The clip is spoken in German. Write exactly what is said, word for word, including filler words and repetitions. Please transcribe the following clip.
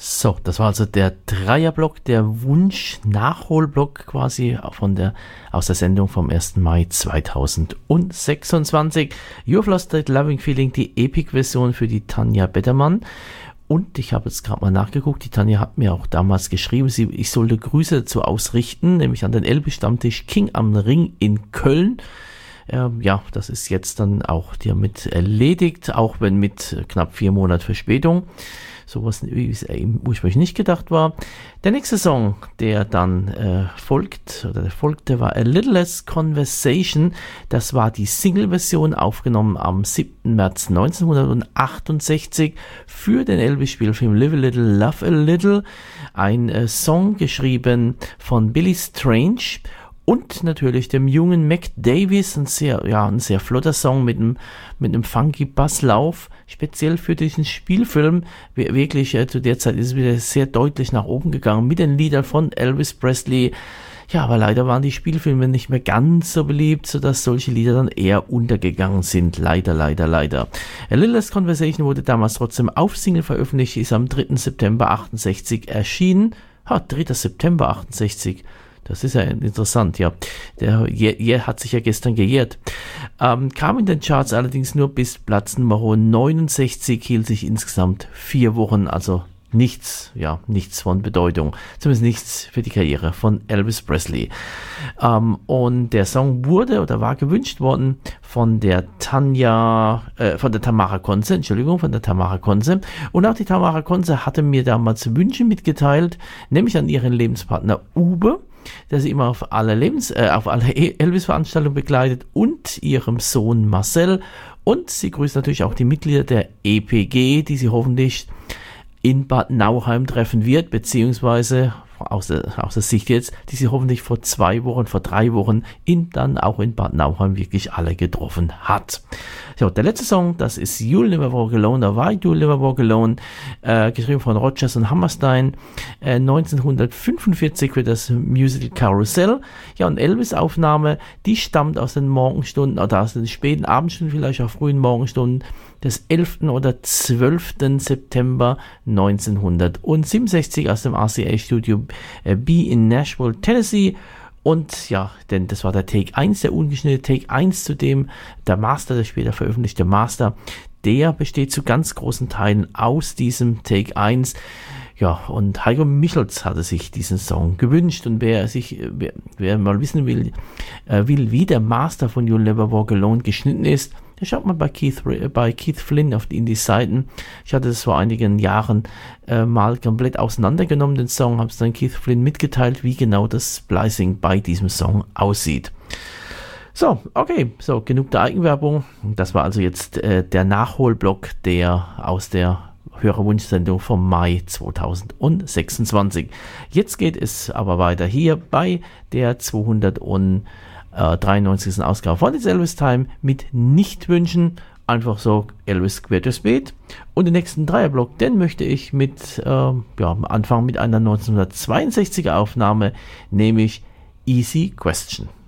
So, das war also der Dreierblock, der Wunsch-Nachholblock quasi von der, aus der Sendung vom ersten Mai zweitausendsechsundzwanzig. You've Lost That Loving Feeling, die Epic-Version für die Tanja Bettermann. Und ich habe jetzt gerade mal nachgeguckt, die Tanja hat mir auch damals geschrieben, sie, ich sollte Grüße dazu ausrichten, nämlich an den Elbe-Stammtisch King am Ring in Köln. Ähm, ja, das ist jetzt dann auch damit erledigt, auch wenn mit knapp vier Monaten Verspätung. Sowas, wie es eben ursprünglich nicht gedacht war. Der nächste Song, der dann äh, folgt, oder der folgte, war A Little Less Conversation. Das war die Single-Version, aufgenommen am siebten März neunzehnhundertachtundsechzig für den Elvis-Spielfilm Live a Little, Love a Little. Ein äh, Song geschrieben von Billy Strange und natürlich dem jungen Mac Davis, ein sehr, ja, ein sehr flotter Song mit einem, mit einem funky Basslauf, speziell für diesen Spielfilm. Wirklich, äh, zu der Zeit ist es wieder sehr deutlich nach oben gegangen mit den Liedern von Elvis Presley. Ja, aber leider waren die Spielfilme nicht mehr ganz so beliebt, sodass solche Lieder dann eher untergegangen sind. Leider, leider, leider. A Little Less Conversation wurde damals trotzdem auf Single veröffentlicht, ist am dritten September achtundsechzig erschienen. Ha, dritter September achtundsechzig. Das ist ja interessant, ja. Der Jähr hat sich ja gestern gejährt. Ähm, kam in den Charts allerdings nur bis Platz Nummer neunundsechzig, hielt sich insgesamt vier Wochen, also nichts, ja, nichts von Bedeutung. Zumindest nichts für die Karriere von Elvis Presley. Ähm, und der Song wurde oder war gewünscht worden von der Tanja, äh, von der Tamara Konze, Entschuldigung, von der Tamara Konze. Und auch die Tamara Konze hatte mir damals Wünsche mitgeteilt, nämlich an ihren Lebenspartner Uwe, der sie immer auf alle Lebens, äh, auf alle Elvis-Veranstaltungen begleitet, und ihrem Sohn Marcel. Und sie grüßt natürlich auch die Mitglieder der E P G, die sie hoffentlich in Bad Nauheim treffen wird, beziehungsweise aus der, aus der Sicht jetzt, die sie hoffentlich vor zwei Wochen, vor drei Wochen in, dann auch in Bad Nauheim wirklich alle getroffen hat. So, der letzte Song, das ist You'll Never Walk Alone, oder Why You'll Never Walk Alone, äh, geschrieben von Rodgers und Hammerstein, äh, neunzehnhundertfünfundvierzig für das Musical Carousel. Ja, und Elvis-Aufnahme, die stammt aus den Morgenstunden, oder aus den späten Abendstunden, vielleicht auch frühen Morgenstunden, des elften oder zwölften September neunzehnhundertsiebenundsechzig aus dem R C A-Studio äh, B in Nashville, Tennessee. Und ja, denn das war der Take eins, der ungeschnittene Take eins, zu dem der Master, der später veröffentlichte Master, der besteht zu ganz großen Teilen aus diesem Take eins. Ja, und Heiko Michels hatte sich diesen Song gewünscht, und wer sich, wer, wer mal wissen will, äh, will, wie der Master von You'll Never Walk Alone geschnitten ist, der schaut mal bei Keith, bei Keith Flynn auf die Indie-Seiten. Ich hatte das vor einigen Jahren äh, mal komplett auseinandergenommen, den Song, habe es dann Keith Flynn mitgeteilt, wie genau das Splicing bei diesem Song aussieht. So, okay, so, genug der Eigenwerbung. Das war also jetzt äh, der Nachholblock, der aus der Hörerwunschsendung vom Mai zweitausendsechsundzwanzig. Jetzt geht es aber weiter hier bei der zweihundertdreiundneunzigsten Ausgabe von It's Elvis Time mit Nichtwünschen. Einfach so Elvis quer durchs Beet. Und den nächsten Dreierblock, den möchte ich mit, äh, ja, anfangen mit einer neunzehnhundertzweiundsechziger Aufnahme, nämlich Easy Question.